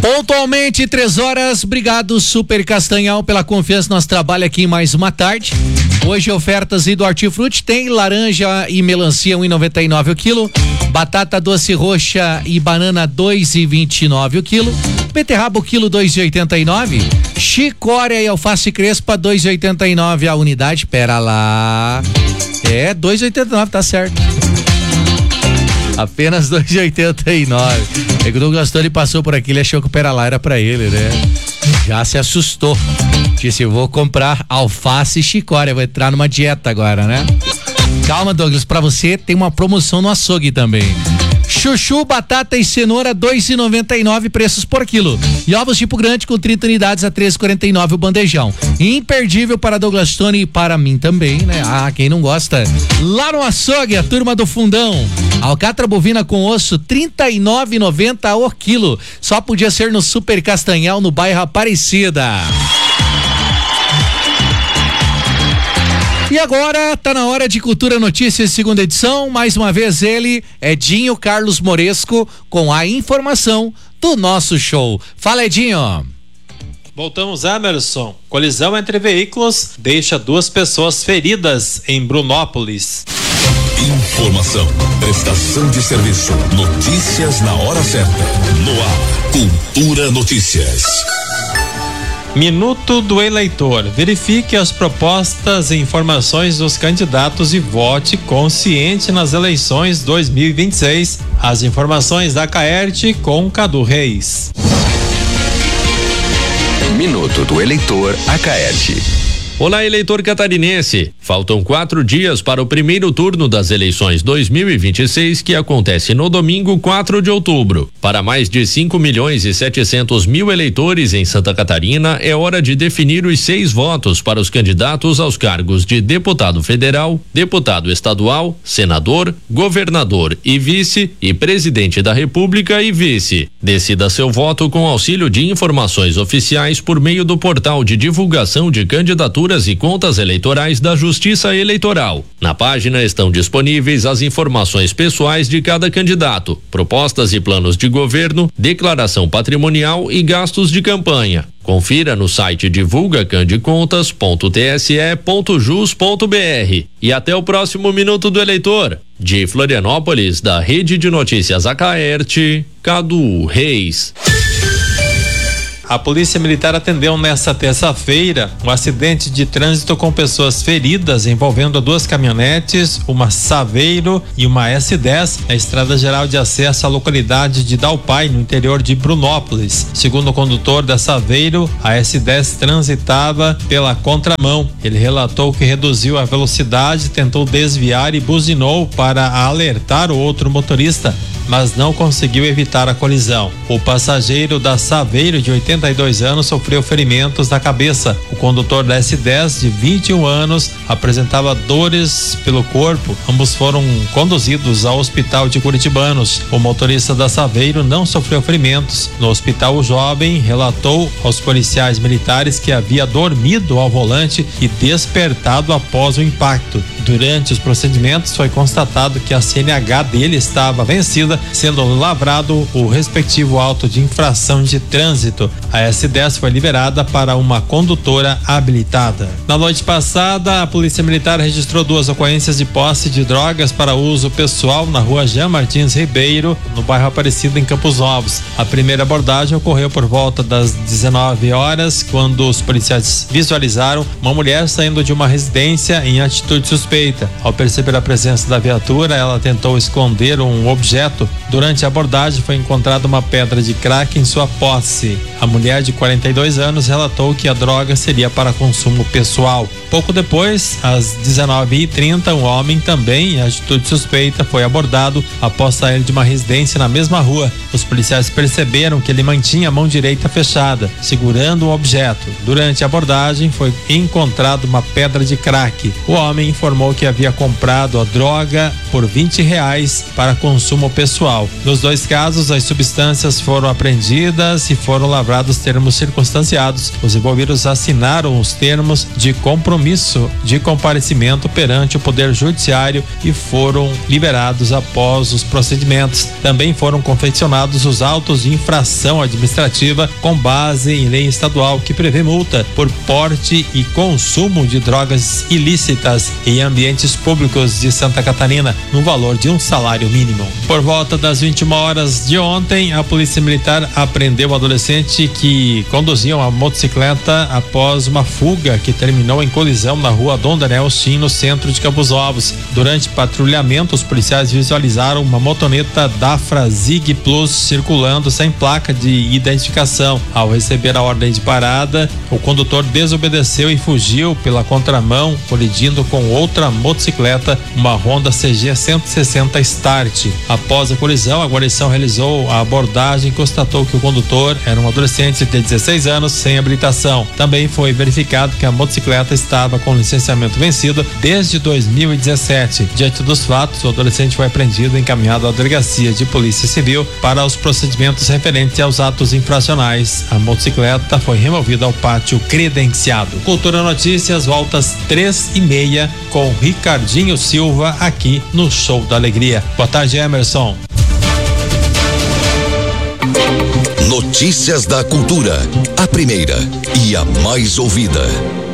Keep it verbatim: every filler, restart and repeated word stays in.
Pontualmente, três horas. Obrigado, Super Castanhal, pela confiança no nosso trabalho aqui em mais uma tarde. Hoje, ofertas e do Hortifruti tem laranja e melancia um e noventa e nove o quilo, batata doce roxa e banana dois e vinte e nove o quilo, beterraba o quilo dois e oitenta e nove, chicória e alface crespa dois e oitenta e nove a unidade. Pera lá, é dois e oitenta e nove, tá certo. Apenas dois e oitenta e nove. É que o Douglas Tony passou por aqui, ele achou que o pera lá era pra ele, né? Já se assustou. Disse, eu vou comprar alface e chicória, vou entrar numa dieta agora, né? Calma, Douglas, pra você tem uma promoção no açougue também. Chuchu, batata e cenoura dois e noventa e nove preços por quilo. E ovos tipo grande com trinta unidades a três e quarenta e nove o bandejão. Imperdível para Douglas Tony e para mim também, né? Ah, quem não gosta. Lá no açougue, a turma do fundão. Alcatra bovina com osso trinta e nove e noventa o quilo. Só podia ser no Super Castanhal, no bairro Aparecida. E agora tá na hora de Cultura Notícias, segunda edição. Mais uma vez ele, Edinho Carlos Moresco, com a informação do nosso show. Fala, Edinho. Voltamos, Emerson. Colisão entre veículos deixa duas pessoas feridas em Brunópolis. Informação, prestação de serviço, notícias na hora certa. No ar, Cultura Notícias. Minuto do eleitor. Verifique as propostas e informações dos candidatos e vote consciente nas eleições dois mil e vinte e seis. As informações da Caerte com Cadu Reis. Minuto do eleitor Acaerte. Olá, eleitor catarinense. Faltam quatro dias para o primeiro turno das eleições dois mil e vinte e seis, que acontece no domingo, quatro de outubro. Para mais de cinco milhões e setecentos mil eleitores em Santa Catarina, é hora de definir os seis votos para os candidatos aos cargos de deputado federal, deputado estadual, senador, governador e vice, e presidente da República e vice. Decida seu voto com auxílio de informações oficiais por meio do portal de divulgação de candidaturas e contas eleitorais da Justiça Eleitoral. Na página estão disponíveis as informações pessoais de cada candidato, propostas e planos de governo, declaração patrimonial e gastos de campanha. Confira no site divulga candicontas ponto t s e ponto jus ponto b r. E até o próximo Minuto do Eleitor. De Florianópolis, da Rede de Notícias Acaerte, Cadu Reis. A Polícia Militar atendeu nesta terça-feira um acidente de trânsito com pessoas feridas envolvendo duas caminhonetes, uma Saveiro e uma S dez, na estrada geral de acesso à localidade de Dalpai, no interior de Brunópolis. Segundo o condutor da Saveiro, a S dez transitava pela contramão. Ele relatou que reduziu a velocidade, tentou desviar e buzinou para alertar o outro motorista, mas não conseguiu evitar a colisão. O passageiro da Saveiro, de oitenta e dois anos, sofreu ferimentos na cabeça. O condutor da S dez, de vinte e um anos, apresentava dores pelo corpo. Ambos foram conduzidos ao hospital de Curitibanos. O motorista da Saveiro não sofreu ferimentos. No hospital, o jovem relatou aos policiais militares que havia dormido ao volante e despertado após o impacto. Durante os procedimentos, foi constatado que a C N H dele estava vencida, sendo lavrado o respectivo auto de infração de trânsito. A S dez foi liberada para uma condutora habilitada. Na noite passada, a Polícia Militar registrou duas ocorrências de posse de drogas para uso pessoal na rua Jean Martins Ribeiro, no bairro Aparecido, em Campos Novos. A primeira abordagem ocorreu por volta das dezenove horas, quando os policiais visualizaram uma mulher saindo de uma residência em atitude suspeita. Ao perceber a presença da viatura, ela tentou esconder um objeto. Durante a abordagem, foi encontrada uma pedra de crack em sua posse. A mulher, de quarenta e dois anos, relatou que a droga seria para consumo pessoal. Pouco depois, às dezenove e trinta, um homem também em atitude suspeita foi abordado após sair de uma residência na mesma rua. Os policiais perceberam que ele mantinha a mão direita fechada, segurando um objeto. Durante a abordagem, foi encontrada uma pedra de crack. O homem informou que havia comprado a droga por vinte reais para consumo pessoal. pessoal. Nos dois casos, as substâncias foram apreendidas e foram lavrados termos circunstanciados. Os envolvidos assinaram os termos de compromisso de comparecimento perante o Poder Judiciário e foram liberados após os procedimentos. Também foram confeccionados os autos de infração administrativa com base em lei estadual que prevê multa por porte e consumo de drogas ilícitas em ambientes públicos de Santa Catarina, no valor de um salário mínimo. Por volta das vinte e uma horas de ontem, a Polícia Militar apreendeu o adolescente que conduzia uma motocicleta após uma fuga que terminou em colisão na rua Dom Daniel Chin, no centro de Campos Novos. Durante patrulhamento, os policiais visualizaram uma motoneta Dafra Zig Plus circulando sem placa de identificação. Ao receber a ordem de parada, o condutor desobedeceu e fugiu pela contramão, colidindo com outra motocicleta, uma Honda C G cento e sessenta Start. Após a colisão, a guarnição realizou a abordagem e constatou que o condutor era um adolescente de dezesseis anos sem habilitação. Também foi verificado que a motocicleta estava com licenciamento vencido desde dois mil e dezessete. Diante dos fatos, o adolescente foi apreendido e encaminhado à delegacia de Polícia Civil para os procedimentos referentes aos atos infracionais. A motocicleta foi removida ao pátio credenciado. Cultura Notícias volta às três e meia com Ricardinho Silva aqui no Show da Alegria. Boa tarde, Emerson. Notícias da Cultura, a primeira e a mais ouvida.